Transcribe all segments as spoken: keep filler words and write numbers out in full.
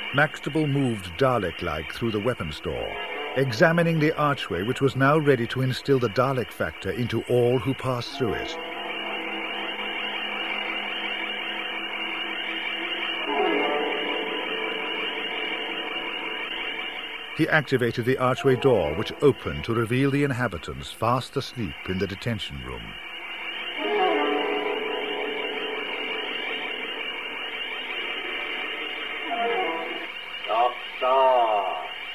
Maxtable moved Dalek-like through the weapon store, examining the archway which was now ready to instill the Dalek factor into all who passed through it. He activated the archway door, which opened to reveal the inhabitants fast asleep in the detention room. Doctor,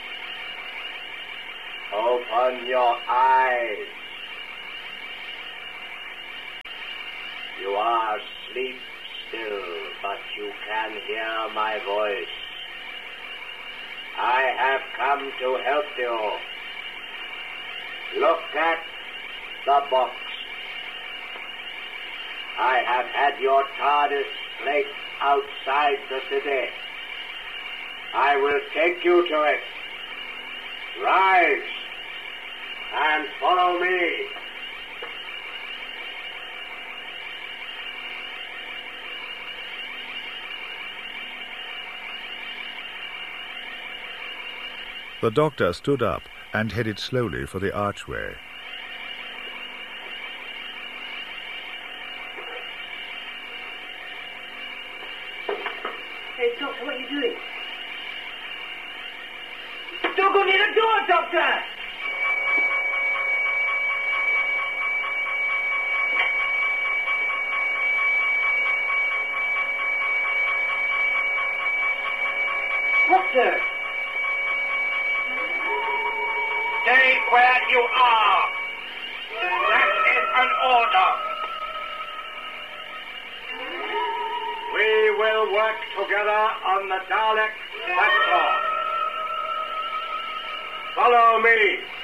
open your eyes. You are asleep still, but you can hear my voice. I have come to help you. Look at the box. I have had your TARDIS placed outside the city. I will take you to it. Rise and follow me. The Doctor stood up and headed slowly for the archway. Hey, Doctor, what are you doing? Don't go near the door, Doctor! Doctor! Stay where you are. That is an order. We will work together on the Dalek factor. Follow me.